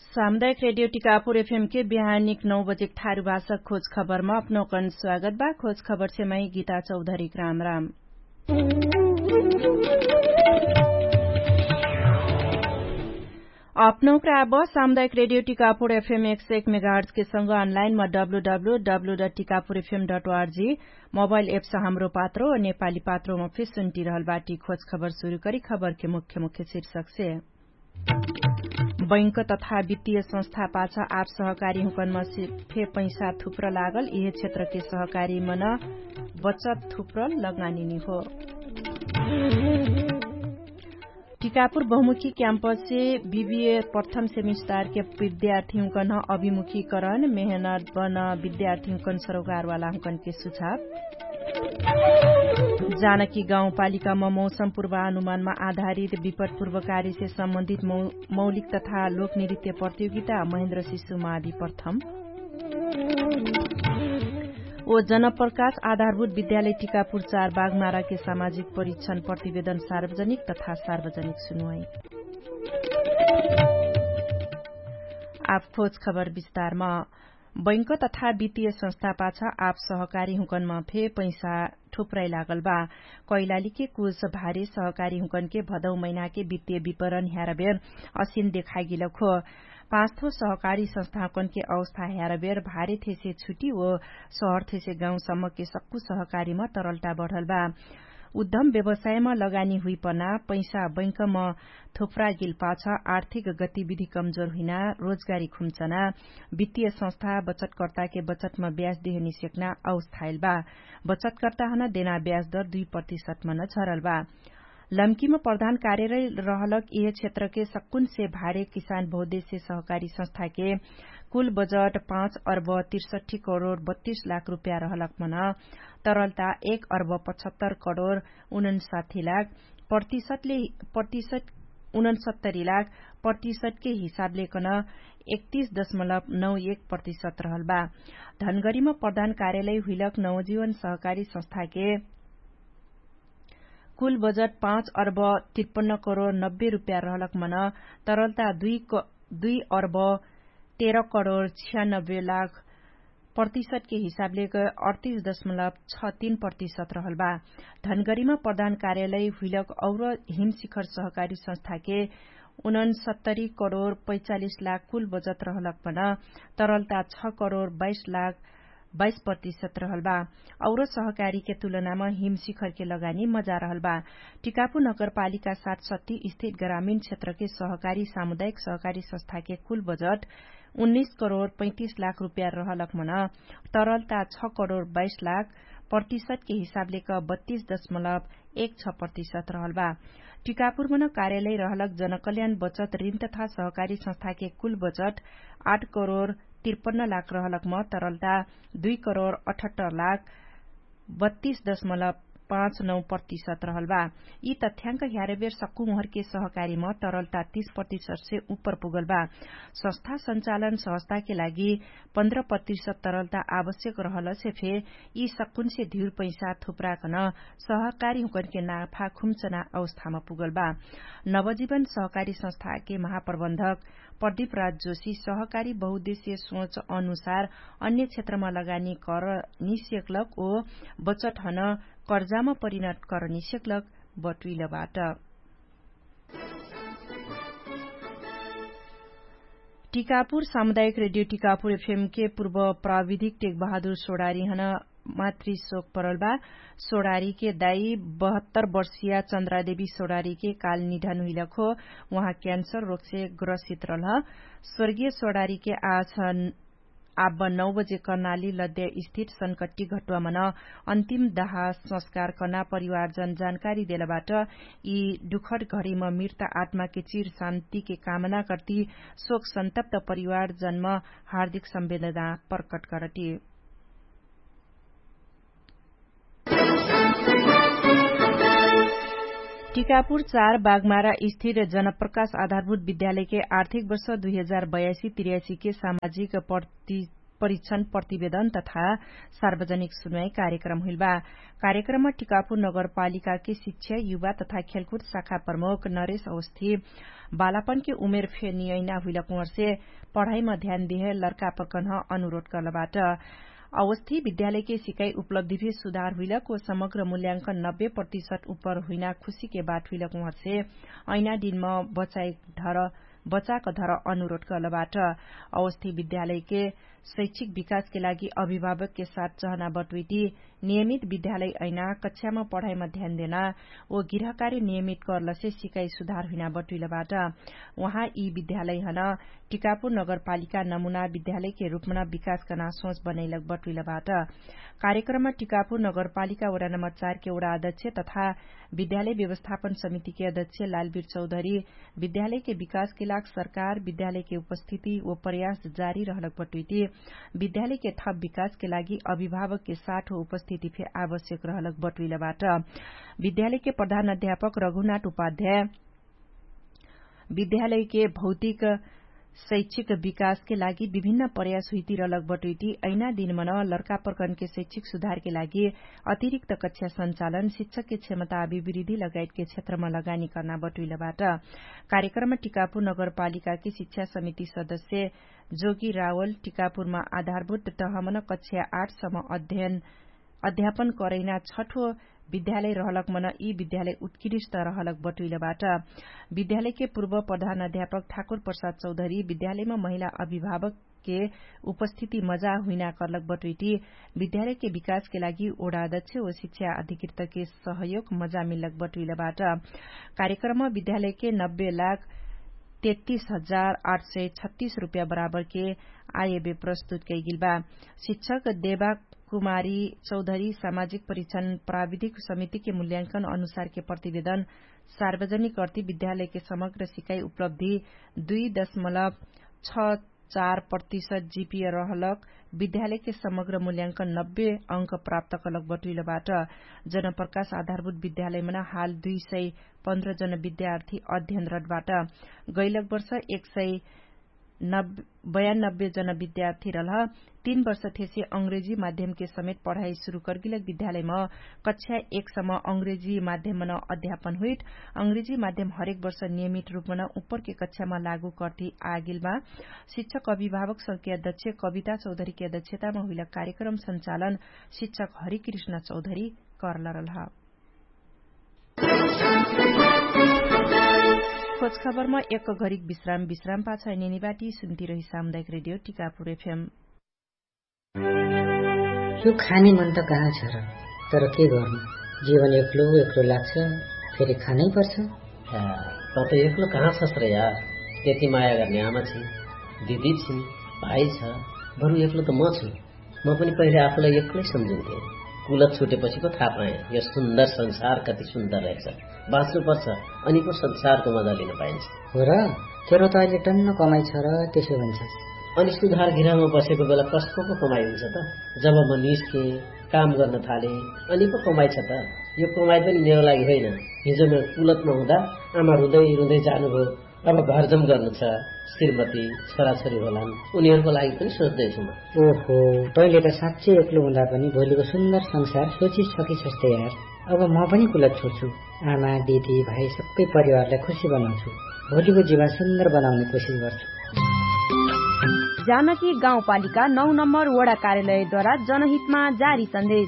सामुदायिक radio Tikapur FM के बिहानिक 9 बजे थारू भाषा खोज खबरमा अपनो कन स्वागत बा। खोज खबर से मैं गीता चौधरी राम राम। अपनो प्राब सामुदायिक रेडियो टिकापुर एफएम 101 मेगाहर्ट्ज के संग अनलाइन में www.tikapurfm.org मोबाइल एप से हाम्रो पात्रो और नेपाली पात्रो में फिर सुनती रहल बाटी। खोज खबर शुरू करी। खबर के मुख्य शीर्षक से बैंक तथा वित्तीय संस्था पाछा आप सहकारी हुकनमा फे पैसा थुप्र लागल। यह क्षेत्र के सहकारी मन बचत थुप्र लगानी हो। टिकापुर बहुमुखी क्याम्पस से बीबीए प्रथम सेमिस्टर के विद्यार्थी हुकन अभिमुखीकरण मेहनत बन विद्यार्थी हुकन सरोकार वाला हुकन के सुझाव। जानकी गाउँपालिकामा मौसम पूर्वानुमानमा आधारित विपद पूर्वकारी से सम्बन्धित मौलिक तथा लोक नृत्य प्रतियोगिता महेन्द्र शिशु मावि प्रथम। ओ जनप्रकाश आधारभूत विद्यालय टिकापुर 4 बागमारा के सामाजिक परीक्षण प्रतिवेदन सार्वजनिक तथा सार्वजनिक सुनवाई। आप खोज खबर विस्तारमा। बैंक तथा वित्तीय संस्था पाछा आप सहकारी हुकनमा फे पैसा थुप्रै लागल बा। कैलाली के कुछ भारी सहकारी हुकन के भदौ महीना के वित्तीय विवरण हेरबेर असिन देखाइगिल खो। 5 थो सहकारी संस्थापन के अवस्था हेरबेर भारी थेसे छुटी ओ शहर थेसे गाउँसम्म के सक्कु सहकारीमा तरलता बढ़ल बा। उद्यम व्यवसायमा लगानी हुई पना पैसा बैंकमा थुप्रा गिल पाछा आर्थिक गतिविधि कमजोर हुइना रोजगारी खुम्चना वित्तीय संस्था बचतकर्ता के बचतमा ब्याज देहनी सेक्ना अवस्थाइल बा। बचतकर्ता हना देना ब्याज दर 2% मन झरल बा। लम्कीमा प्रधान कार्यालय रहलक यह क्षेत्र के सक्कुन से भारे किसान बहुद्देश्य सहकारी संस्था के कुल बजट 5 अर्ब 63 करोड़ 32 लाख रूपियाँ रहलक मन तरलता 1 अर्ब 75 करोड़ 59 लाख प्रतिशत 69 लाख प्रतिशत के हिसाबले कन 31.91% रहल बा। धनगढ़ीमा प्रधान कार्यालय हुइलक नवजीवन सहकारी संस्था के कुल बजट 5 अर्ब 53 करोड़ 90 रूपियाँ रहलक मन तरलता 2 अर्ब 13 करोड़ 96 लाख प्रतिशत के हिसाबले 38.63% रहल बा। धनगढ़ीमा प्रधान कार्यालय हुइलक और हिमशिखर सहकारी संस्था के 69 करोड़ 45 लाख कुल बजट रहलक मन तरलता 6 करोड़ 22 लाख 22% रहल बा। और सहकारी के तुलनामा हिमशिखर के लगानी मजा रहल बा। टिकापुर नगरपालिका 7 स्थित ग्रामीण क्षेत्र के सहकारी सामुदायिक सहकारी संस्था के कुल बजट 19 करोड़ 35 लाख रूपियाँ रहलक मन तरलता 6 करोड़ 22 लाख प्रतिशत के हिसाबले 32.16% रहल बा। टिकापुर मन कार्यालय रहलक जनकल्याण बचत ऋण तथा सहकारी संस्था के कुल बजट 8 करोड़ 53 लाख रहलक म तरलता 2 करोड़ 78 लाख 32.59% रहल बा। यी तथ्याङ्क हेरेबेर सक्कु मोहर के सहकारी म तरलता 30% से ऊपर पुगल बा। संस्था संचालन सहजता के लागि 15% तरलता आवश्यक रहल से फे यी सक्कुन से ढेर पैसा थुप्राकन सहकारी हुकन के नाफा खुम्चना अवस्थामा पुगल बा। नवजीवन सहकारी संस्था के महाप्रबन्धक प्रदीप राज जोशी सहकारी बहुद्देश्य सोच अनुसार अन्य क्षेत्रमा लगानी कर निसेक्लक ओ बचत हन कर्जामा परिणत कर निसेक्लक बटुइलबाट। टिकापुर सामुदायिक रेडियो टिकापुर एफएम के पूर्व प्राविधिक टेक बहादुर सोडारी हन मातृ शोक परल बा। सोडारी के दाई 72 वर्षीय चन्द्रादेवी सोडारी के काल निधन हुइलक हो। वहाँ क्यान्सर रोग से ग्रसित रहल। स्वर्गीय सोडारी के आज 9 बजे कर्णाली लद्या स्थित सनकट्टी घटुवा मन अन्तिम दाह संस्कार करना परिवारजन जानकारी देलाबाट यी दुखद घड़ीमा मृत आत्मा के चिर शान्ति के कामना करती शोक संतप्त परिवारजनमा हार्दिक संवेदना प्रकट करती। टिकापुर 4 बागमारा स्थित जनप्रकाश आधारभूत विद्यालय के आर्थिक वर्ष 2082-83 के सामाजिक परीक्षण प्रतिवेदन तथा सार्वजनिक सुनवाई कार्यक्रम हुइल बा। कार्यक्रममा टिकापुर नगरपालिकाकी शिक्षा युवा तथा खेलकूद शाखा प्रमुख नरेश अवस्थी बालापन के उमेर फे नियैना हुइल कुंवर से पढ़ाईमा ध्यान दिए लड़का पकन अनुरोध करलबाट अवस्थी विद्यालय के सिकाई उपलब्धि भी सुधार हुइल को समग्र मूल्यांकन 90% ऊपर हुइना खुशी के बात हुइल कुंवर से ऐना दिनमा बच्चाक धर अनुरोध करलबाट अवस्थी विद्यालय के शैक्षिक विकास के लागि अभिभावक के साथ चहना बटुइटी नियमित विद्यालय ऐना कक्षामा पढ़ाईमा ध्यान देना ओ गृह कार्य नियमित करल से सिकाई सुधार हुइना बटुइलबाट वहाँ यी विद्यालय हन टिकापुर नगरपालिका नमूना विद्यालय के रूपमा विकास गर्न सोच बनैलक बटुइलबाट कार्यक्रममा टिकापुर नगरपालिका वडा नम्बर 4 के वडा अध्यक्ष तथा विद्यालय व्यवस्थापन समिति के अध्यक्ष लालवीर चौधरी विद्यालय के विकास के लाग सरकार विद्यालय के उपस्थिति व प्रयास जारी रहलक बटुइटी विद्यालय के थप विकास के लागि अभिभावक के साथ उपस्थिति फे आवश्यक रहलक बटुइलबाट विद्यालय के प्रधान अध्यापक रघुनाथ उपाध्याय विद्यालय के भौतिक शैक्षिक विकास के लागि विभिन्न प्रयास हुइती रहलक बटुइटी ऐना दिनमा लड़का पर्कन के शैक्षिक सुधार के लागि अतिरिक्त कक्षा संचालन शिक्षक के क्षमता अभिवृद्धि लगायत के क्षेत्रमा लगानी गर्न बटुइलबाट कार्यक्रममा टिकापुर नगरपालिका की शिक्षा समिति सदस्य जोगी रावल टिकापुरमा आधारभूत तहमन कक्षा 8 सम्म अध्यापन करैना छठो विद्यालय रहलक मन यी विद्यालय उत्कृष्ट रहलक बटुइलबाट विद्यालय के पूर्व प्रधान अध्यापक ठाकुर प्रसाद चौधरी विद्यालयमा महिला अभिभावक के उपस्थिति मजा हुइना करलक बटुइटी विद्यालय के विकास के लागि ओडा अध्यक्ष व शिक्षा अधिकृत के सहयोग मजा मिलक बटुइलबाट कार्यक्रममा विद्यालय के 90,33,836 रूपियाँ बराबर के आय प्रस्तुत कैगिल बा शिक्षक देवा कुमारी चौधरी सामाजिक परीक्षण प्राविधिक समिति के मूल्यांकन अनुसार के प्रतिवेदन सार्वजनिक करती विद्यालय के समग्र सिकाई उपलब्धि 2.64% जीपीए रहलक विद्यालय के समग्र मूल्यांकन 90 अंक प्राप्त कलक बटुइलबाट जनप्रकाश आधारभूत विद्यालयमा हाल 215 जना विद्यार्थी अध्ययनरतबाट गैलक वर्ष 192 जना विद्यार्थी रह 3 वर्ष थेसे अंग्रेजी माध्यम के समेत पढ़ाई शुरू करगिलक विद्यालयमा कक्षा 1 सम्म अंग्रेजी माध्यममा अध्यापन हुइट अंग्रेजी माध्यम हरेक वर्ष नियमित रूपमा ऊपर के कक्षामा लागू करती आगिलमा शिक्षक अभिभावक संघ के अध्यक्ष कविता चौधरी के अध्यक्षतामा हुइलक कार्यक्रम संचालन शिक्षक हरिकृष्ण चौधरी करल खोज खबरमा एक घरिक विश्राम पाछा नेनीबाटी सुन्ती रही सामुदायिक रेडियो टिकापुर एफएम यो खाने मन त कहाँ छ र तर के गर्नु जीवन एक्लो लाग्छ फेरि खानै पर्छ त एक्लो कहाँ छस् र यार त्यति माया गर्ने आमा छिन् दिदी छिन् भाइ छ बरु एक्लो त म छु म पनि पहिले आफूलाई एक्लै सम्झिन्थे कुलत छुटेपछि पो थाहा पाएँ यो सुन्दर संसार कति सुन्दर रहेछ बाँच्नुपर्छ अनि पो संसारको मजा लिन पाइन्छ हो र तेरो त अहिले टन्न कमाइ छ र त्यसो भन्छस् अनि सुधार घिरामा बसेको बेला कसको पो कमाइ हुन्छ त जब म निस्के काम गर्न थाले अनि पो कमाइ छ त यो कमाइ पनि मेरो लागि होइन हिजो म कुलतमा हुँदा आमा रुँदै जानुभयो अब घरजम गर्नु छ श्रीमती छोराछोरी होलान् उनीहरूको लागि पनि सोच्दैछु म ओहो तैँले त साँच्चै एक्लो हुँदा पनि भोलिको सुन्दर संसार सोचिसकिछस् त यार अब म पनि कुलत छोड्छु आमा दिदी भाइ सबै परिवारलाई खुसी बनाउँछु भोलिको जीवन सुन्दर बनाउने कोसिस गर्छु जानकी गाउँपालिका 9 नम्बर वडा कार्यालयद्वारा जनहितमा जारी सन्देश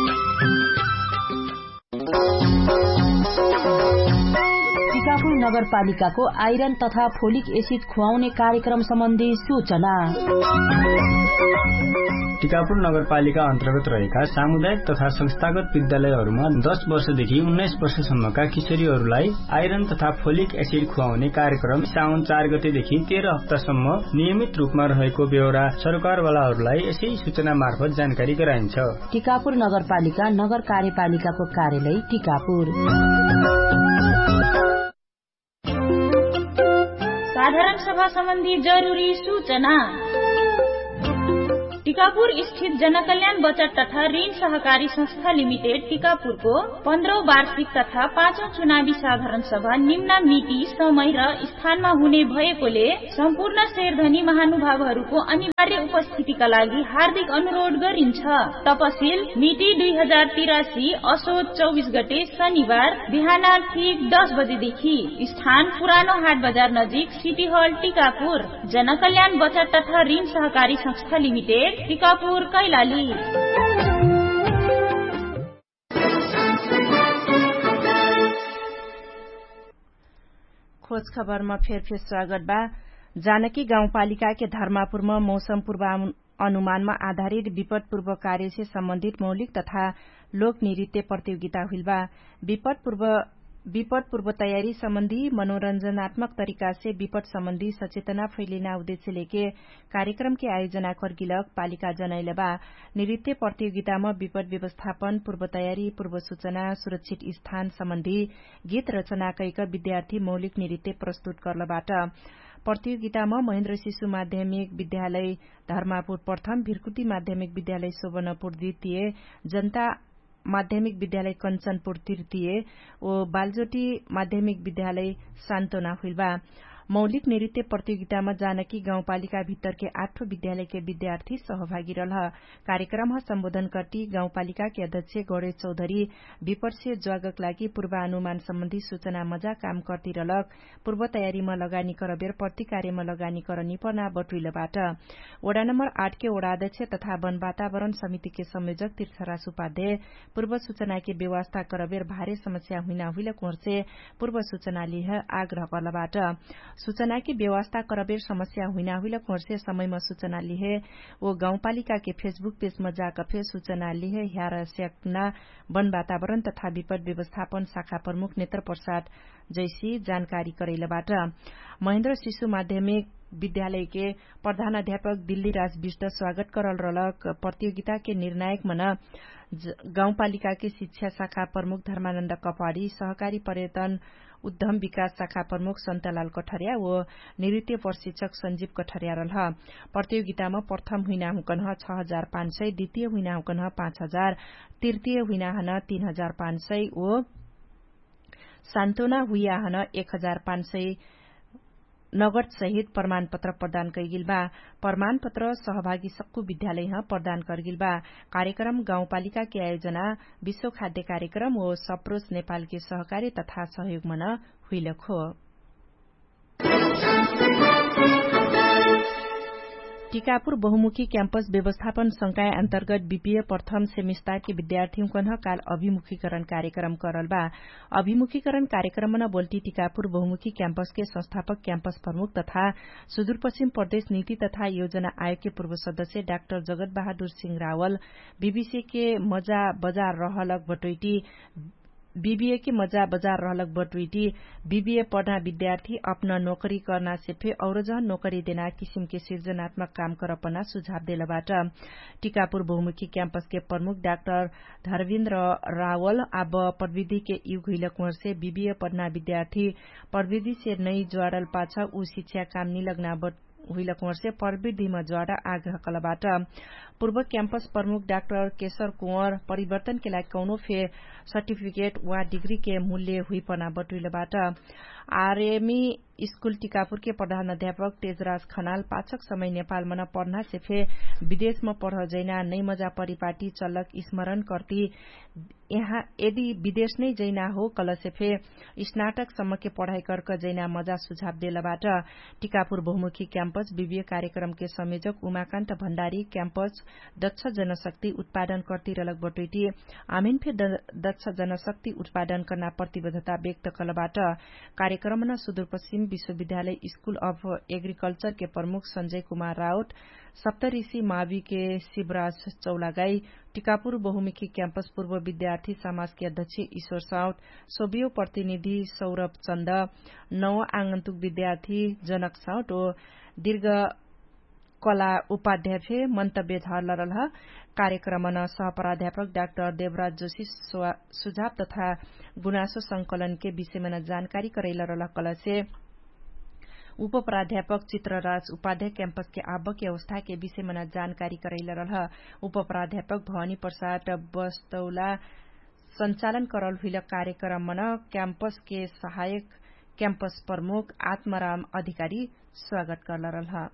टिकापुर नगरपालिकाको आइरन तथा फोलिक एसिड खुवाउने कार्यक्रम सम्बन्धी सूचना टिकापुर नगरपालिका अन्तर्गत रहेका सामुदायिक तथा संस्थागत विद्यालयहरूमा 10 वर्षदेखि 19 वर्षसम्मका किशोरीहरूलाई आइरन तथा फोलिक एसिड खुवाउने कार्यक्रम साउन 4 गतेदेखि 13 हप्तासम्म नियमित रूपमा रहेको बेहोरा सरकारवालाहरूलाई यसै सूचना मार्फत जानकारी गराइन्छ। टिकापुर नगरपालिका नगर कार्यपालिकाको कार्यालय टिकापुर। साधारण सभा सम्बन्धी जरुरी सूचना। टिकापुर स्थित जनकल्याण बचत तथा ऋण सहकारी संस्था लिमिटेड टिकापुरको 15औं वार्षिक तथा 5औं चुनावी साधारण सभा निम्न मिति समय र स्थानमा हुने भएकोले सम्पूर्ण शेरधनी महानुभावहरूको अनिवार्य उपस्थितिका लागि हार्दिक अनुरोध गरिन्छ। तपसिल मिति 2083 असोज 24 गते शनिबार बिहान ठीक 10 बजेदेखि। स्थान पुरानो हाट बजार नजिक सिटी हल टिकापुर। जनकल्याण बचत तथा ऋण सहकारी संस्था लिमिटेड टिकापुर कैलाली। खोज खबरमा फेर स्वागत बा। जानकी गाउँपालिका के धर्मापुरमा मौसम पूर्वानुमानमा आधारित विपद पूर्व कार्य से सम्बन्धित मौलिक तथा लोक नृत्य प्रतियोगिता हुइल बा। विपद पूर्व तयारी सम्बन्धी मनोरंजनात्मक तरीका से विपद सम्बन्धी सचेतना फैलिना उद्देश्य लेके कार्यक्रम के आयोजना करगिलक पालिका जनैले बा। नृत्य प्रतियोगितामा विपद व्यवस्थापन, पूर्व तयारी, पूर्व सूचना, सुरक्षित स्थान सम्बन्धी गीत रचना कैक विद्यार्थी मौलिक नृत्य प्रस्तुत गर्लबाट। प्रतियोगितामा महेन्द्र शिशु माध्यमिक विद्यालय धर्मापुर प्रथम, भिरकुटी माध्यमिक विद्यालय शोभनपुर द्वितीय, जनता माध्यमिक विद्यालय कञ्चनपुर तृतीय ओ बालजोटी माध्यमिक विद्यालय सान्तोना हुइल बा। मौलिक नृत्य प्रतियोगितामा जानकी गाउँपालिका भित्र के 8 विद्यालय के विद्यार्थी सहभागी रह। कार्यक्रम सम्बोधन करती गाउँपालिका के अध्यक्ष गणेश चौधरी विपद से ज्वागक लागि पूर्वानुमान सम्बन्धी सूचना मजा काम करती रलक। पूर्व तयारीमा लगानी करबेर प्रति कार्यमा लगानी करनी पर्ना बटुइलबाट। वडा नम्बर 8 के वडाध्यक्ष तथा वन वातावरण समिति के संयोजक तीर्थराज उपाध्याय पूर्व सूचना के व्यवस्था करबेर भारी समस्या हुइना हुइल कोर्से पूर्व सूचना लिह आग्रह गर्लबाट। सूचना की व्यवस्था करबेर समस्या हुइना हुइल कोर्से समयमा सूचना लिहे ओ गाउँपालिका के फेसबुक पेजमा जाकफे सूचना लिहे ह्यार स्याक्ना वन वातावरण तथा विपद व्यवस्थापन शाखा प्रमुख नेत्र प्रसाद जैसी जानकारी करैलबाट। महेन्द्र शिशु माध्यमिक विद्यालय के प्रधानाध्यापक दिल्ली राज विष्ट स्वागत करल रलक। प्रतियोगिता के निर्णायक मन गाउँपालिका के शिक्षा शाखा प्रमुख धर्मानन्द कपाडी, सहकारी पर्यटन उद्यम विकास शाखा प्रमुख सन्तलाल कठरिया व नृत्य प्रशिक्षक संजीव कठरिया रह। प्रतियोगितामा प्रथम हुइना हुकन 6500, द्वितीय हुइना हुकन 5000, तृतीय हुइना हन 3500 ओ सान्तोना हुइया हन 1500 नगद सहित प्रमाण पत्र प्रदान करगिल बा। प्रमाण पत्र सहभागी सक्कु विद्यालय प्रदान करगिल बा। कार्यक्रम गाउँपालिका के आयोजना विश्व खाद्य कार्यक्रम ओ सप्रोस नेपाल के सहकारी तथा सहयोग मन हुइलखो। टिकापुर बहुमुखी क्याम्पस व्यवस्थापन संकाय अन्तर्गत बीपीए प्रथम सेमिस्टर के विद्यार्थियों कन काल अभिमुखीकरण कार्यक्रम करल बा। अभिमुखीकरण कार्यक्रम न बोल्टी टिकापुर बहुमुखी क्याम्पस के संस्थापक क्याम्पस प्रमुख तथा सुदूरपश्चिम प्रदेश नीति तथा योजना आयोग के पूर्व सदस्य डाक्टर जगत बहादुर सिंह रावल, बीबीसी के मजा बजार रहलक बटोइटी बीबीए के मजा बजार रहलक बटुइटी बीबीए पढ़ना विद्यार्थी अपना नौकरी करना से फे और जहन नौकरी देना किसिम के सृजनात्मक काम करपना सुझाव देलबाट। टिकापुर बहुमुखी क्याम्पस के प्रमुख डाक्टर धर्मेन्द्र रावल अब प्रविधि के युग हुइल कुंवर से बीबीए पढ़ना विद्यार्थी प्रविधि से नई जोड़ल पाछा उ शिक्षा काम निलग्ना हुइल कुंवर से प्रविधिमा जोड़ा आग्रह कलबाट। पूर्व क्याम्पस प्रमुख डाक्टर केशर कुंवर परिवर्तन के लागि कौनो फे सर्टिफिकेट वा डिग्री के मूल्य हुइपना बटुइलबाट। आरएमई स्कूल टिकापुर के प्रधान अध्यापक तेजराज खनाल पाचक समय नेपाल मन पढ़ना से फे विदेश में पढ़ जैना नई मजा परिपाटी चलक स्मरण करती यहाँ यदि विदेश नै जैना हो कल से फे स्नातक सम्म के पढ़ाई करक जैना मजा सुझाव देलबाट। टिकापुर बहुमुखी क्याम्पस बीबीए कार्यक्रम के संयोजक उमाकान्त भण्डारी क्याम्पस दक्ष जनशक्ति उत्पादन करती रलक बटुइटी आमिन फे दक्ष जनशक्ति उत्पादन करना प्रतिबद्धता व्यक्त कलबाट। कार्यक्रम न सुदूरपश्चिम विश्वविद्यालय स्कूल अफ एग्रीकल्चर के प्रमुख संजय कुमार राउत, सप्तऋषि मावि के शिवराज चौलागाई, टिकापुर बहुमुखी क्याम्पस पूर्व विद्यार्थी समाज के अध्यक्ष ईश्वर साउत, सोभियो प्रतिनिधि सौरभ चन्द, नव आगन्तुक विद्यार्थी जनक साउत ओ दीर्घ कला उपाध्याय मन्तव्य झर्ल रह। कार्यक्रम न सहप्राध्यापक डाक्टर देवराज जोशी सुझाव तथा गुनासो संकलन के विषयमा जानकारी करैल रह कल से उप प्राध्यापक चित्रराज उपाध्याय कैंपस के आवक की अवस्था के विषय में जानकारी करैल रह। उप प्राध्यापक भवानी प्रसाद बस्तौला संचालन करल हुई कार्यक्रम में कैंपस के सहायक कैंपस प्रमुख आत्माराम अधिकारी स्वागत कर रहा।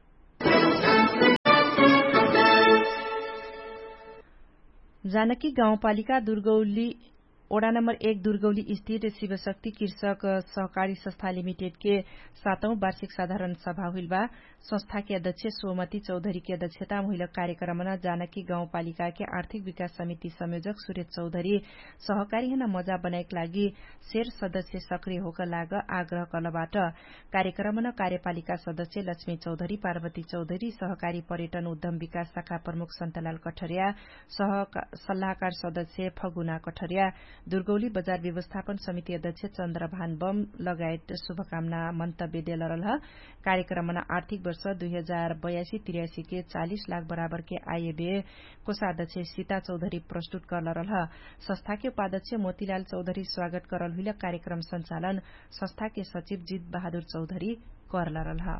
जानकी गाउँपालिका दुर्गौली ओडा नम्बर 1 दुर्गौली स्थित शिवशक्ति कृषक सहकारी संस्था लिमिटेड के 7औं वार्षिक साधारण सभा हुइल बा। संस्था के अध्यक्ष सोमती चौधरी की अध्यक्षता में हुइल कार्यक्रम में जानकी गाउँपालिका के आर्थिक विकास समिति संयोजक सुरेश चौधरी सहकारी हेन मजा बनाएक लागि शेर सदस्य सक्रिय होकर लाग आग्रह कलबाट कार्यक्रम में कार्यपालिका सदस्य लक्ष्मी चौधरी, पार्वती चौधरी, सहकारी पर्यटन उद्यम विकास शाखा प्रमुख सन्तलाल कठरिया, सल्लाहकार सदस्य फगुना कठरिया, दुर्गौली बजार व्यवस्थापन समिति अध्यक्ष चन्द्रभान बम लगायत शुभकामना मन्तव्य देल रह। कार्यक्रम में आर्थिक वर्ष 2082-83 के 40 लाख बराबर के आय व्यय कोषाध्यक्ष सीता चौधरी प्रस्तुत कर रह। संस्था के उपाध्यक्ष मोतीलाल चौधरी स्वागत करल हुई कार्यक्रम संचालन संस्था के सचिव जीत बहादुर चौधरी कर रहा।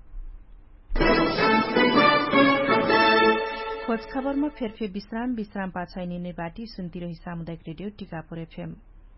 खोज खबर में फेरफे विश्राम पाछा निर्णय बाटी सुनती रही सामुदायिक रेडियो टीकापुर एफएम।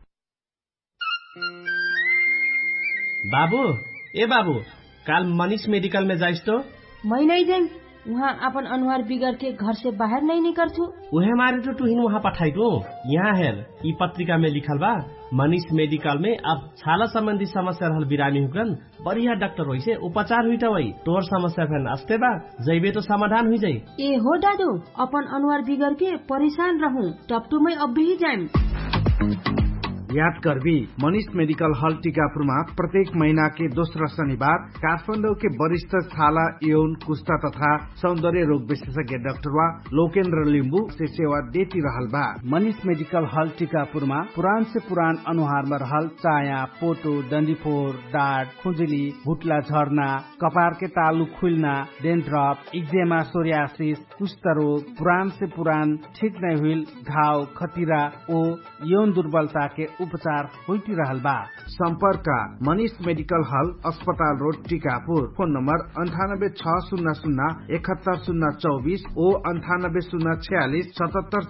बाबू ए बाबू काल मनीष मेडिकल में जाइस तो मैं नहीं जाऊँ। वहाँ अपन अनुहार बिगड़ के घर से बाहर नहीं निकल छू। उहे मारे तो तुहिन वहाँ पठाई दो। यहाँ हेर ई पत्रिका में लिखल बा मनीष मेडिकल में अब छाला संबंधी समस्या रहल बिरामी हुकन बढ़िया डॉक्टर होई से उपचार हुई वही तोर समस्या फेन अस्ते बा जैबे तो समाधान हुई जाये। ए हो दादू अपन अनुहार बिगड़ के परेशान रहूं टपटू में अब भी जाए। याद करबी मनीष मेडिकल हॉल टीकापुरमा प्रत्येक महीना के दोस्रो शनिबार काठमाडौँ के वरिष्ठ छाला यौन कुष्ठा तथा सौंदर्य रोग विशेषज्ञ डाक्टर वा लोकेन्द्र लिम्बू से सेवा देती रहल बा। मनीष मेडिकल हॉल टीकापुरमा पुरान से पुरान अनुहार में रहल चाया, पोटो, डन्डीफोर, डाँट, खुजुली, भुटला झर्ना, कपार के तालु खुलना, डेन्ड्रप, इक्जेमा, सोरियासिस, कुष्ठ रोग, पुरान से पुरान ठीक नहीं हुई घाव, खतिरा ओ यौन दुर्बलता के उपचार होती रहल बा। संपर्क मनीष मेडिकल हॉल अस्पताल रोड टीकापुर। फोन नंबर 9860017024 ओ 9806477417।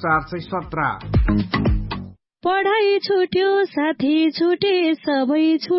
पढाइ छुट्यो साथी छुटे सबै छुटे